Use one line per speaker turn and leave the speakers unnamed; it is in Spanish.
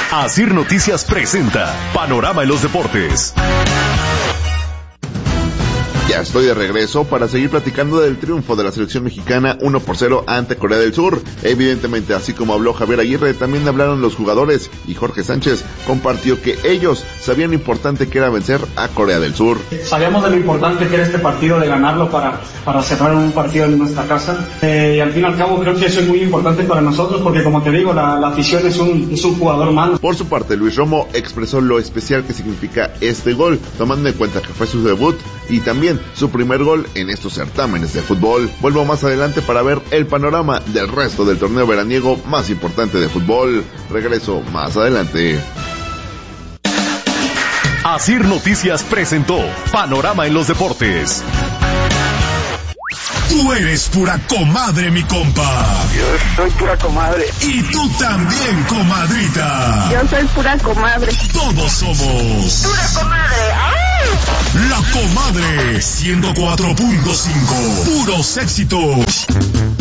Asir Noticias presenta Panorama en los Deportes.
Ya estoy de regreso para seguir platicando del triunfo de la selección mexicana 1-0 ante Corea del Sur. Evidentemente, así como habló Javier Aguirre, también hablaron los jugadores y Jorge Sánchez compartió que ellos sabían lo importante que era vencer a Corea del Sur.
Sabíamos de lo importante que era este partido, de ganarlo para cerrar un partido en nuestra casa. Y al fin y al cabo creo que eso es muy importante para nosotros porque, como te digo, la afición es un jugador más.
Por su parte, Luis Romo expresó lo especial que significa este gol, tomando en cuenta que fue su debut y también su primer gol en estos certámenes de fútbol. Vuelvo más adelante para ver el panorama del resto del torneo veraniego más importante de fútbol. Regreso más adelante.
Asir Noticias presentó Panorama en los Deportes.
Tú eres pura comadre, mi compa.
Yo soy pura comadre.
Y tú también, comadrita.
Yo soy pura comadre.
Todos somos
Pura comadre. ¡Ay!
La Comadre 104.5. Puros éxitos.